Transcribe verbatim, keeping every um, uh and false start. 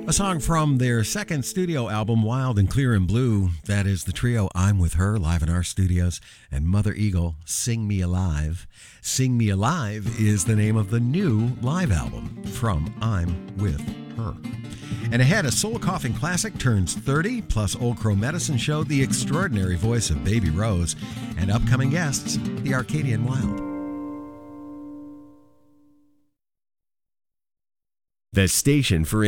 A song from their second studio album, Wild and Clear and Blue. That is the trio I'm With Her, live in our studios, and Mother Eagle, Sing Me Alive. Sing Me Alive is the name of the new live album from I'm With Her. And ahead, a soul coughing classic turns thirty, plus Old Crow Medicine Show, the extraordinary voice of Baby Rose, and upcoming guests, the Arcadian Wild. The station for